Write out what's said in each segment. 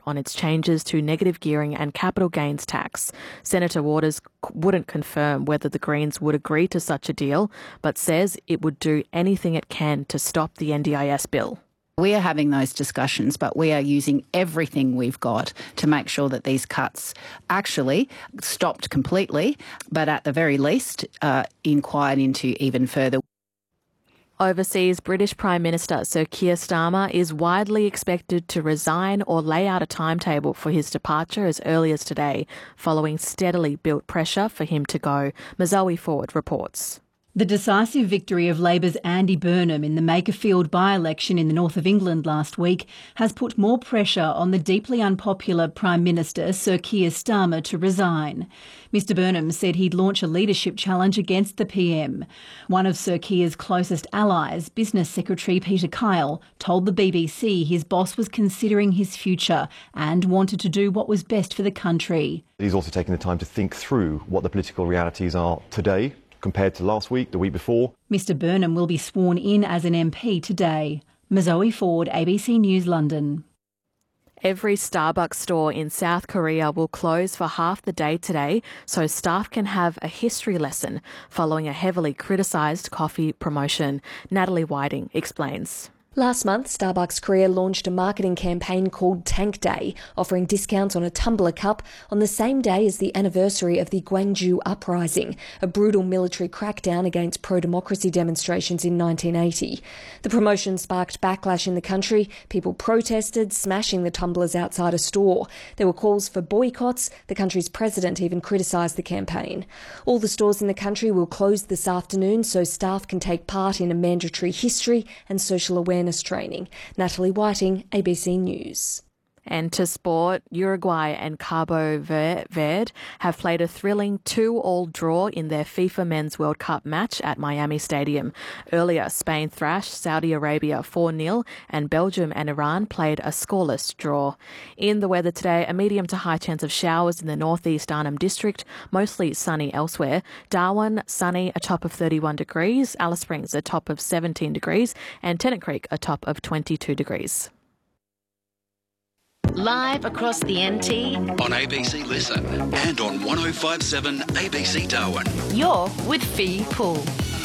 on its changes to negative gearing and capital gains tax. Senator Waters wouldn't confirm whether the Greens would agree to such a deal, but says it would do anything it can to stop the NDIS bill. We are having those discussions, but we are using everything we've got to make sure that these cuts actually stopped completely, but at the very least inquired into even further. Overseas, British Prime Minister Sir Keir Starmer is widely expected to resign or lay out a timetable for his departure as early as today, following steadily built pressure for him to go. Mazoe Ford reports. The decisive victory of Labor's Andy Burnham in the Makerfield by-election in the north of England last week has put more pressure on the deeply unpopular Prime Minister Sir Keir Starmer to resign. Mr Burnham said he'd launch a leadership challenge against the PM. One of Sir Keir's closest allies, Business Secretary Peter Kyle, told the BBC his boss was considering his future and wanted to do what was best for the country. He's also taking the time to think through what the political realities are today compared to last week, the week before. Mr Burnham will be sworn in as an MP today. Mazoe Ford, ABC News, London. Every Starbucks store in South Korea will close for half the day today so staff can have a history lesson following a heavily criticised coffee promotion. Natalie Whiting explains. Last month, Starbucks Korea launched a marketing campaign called Tank Day, offering discounts on a tumbler cup on the same day as the anniversary of the Gwangju Uprising, a brutal military crackdown against pro-democracy demonstrations in 1980. The promotion sparked backlash in the country. People protested, smashing the tumblers outside a store. There were calls for boycotts. The country's president even criticised the campaign. All the stores in the country will close this afternoon so staff can take part in a mandatory history and social awareness training. Natalie Whiting, ABC News. And to sport, Uruguay and Cabo Verde have played a thrilling 2-2 draw in their FIFA Men's World Cup match at Miami Stadium. Earlier, Spain thrashed Saudi Arabia 4-0 and Belgium and Iran played a scoreless draw. In the weather today, a medium to high chance of showers in the northeast Arnhem District, mostly sunny elsewhere. Darwin, sunny, a top of 31 degrees. Alice Springs, a top of 17 degrees. And Tennant Creek, a top of 22 degrees. Live across the NT on ABC Listen and on 105.7 ABC Darwin. You're with Fee Poole.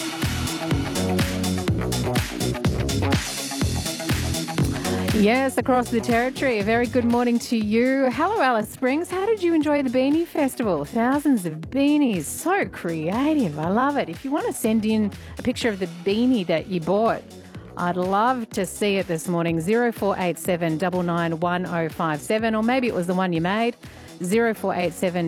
Yes, across the territory. A very good morning to you. Hello, Alice Springs. How did you enjoy the Beanie Festival? Thousands of beanies. So creative. I love it. If you want to send in a picture of the beanie that you bought, I'd love to see it this morning. 0487 991057, or maybe it was the one you made. 0487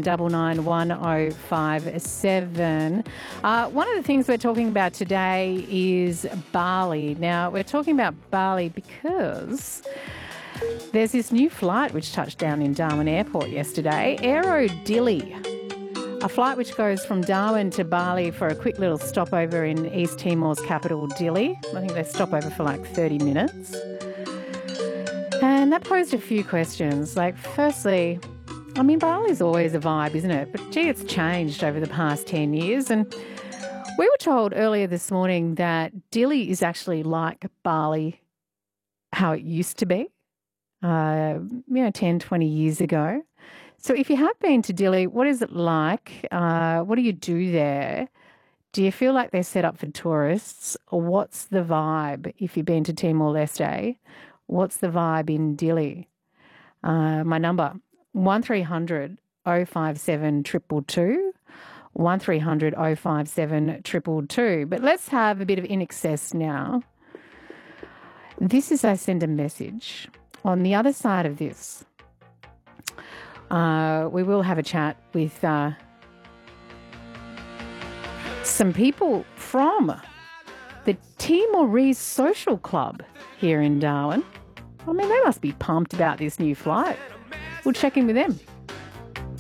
991057. One of the things we're talking about today is Bali. Now, we're talking about Bali because there's this new flight which touched down in Darwin Airport yesterday, Aero Dili. A flight which goes from Darwin to Bali for a quick little stopover in East Timor's capital, Dili. I think they stop over for like 30 minutes. And that posed a few questions. Like, firstly, I mean, Bali's always a vibe, isn't it? But, gee, it's changed over the past 10 years. And we were told earlier this morning that Dili is actually like Bali, how it used to be, 10, 20 years ago. So if you have been to Dili, what is it like? What do you do there? Do you feel like they're set up for tourists? Or what's the vibe if you've been to Timor-Leste? What's the vibe in Dili? My number, 1300 057 222, 1300 057 222. But let's have a bit of In Excess now. This is I send a message. On the other side of this, we will have a chat with some people from the Timorese Social Club here in Darwin. I mean, they must be pumped about this new flight. We'll check in with them.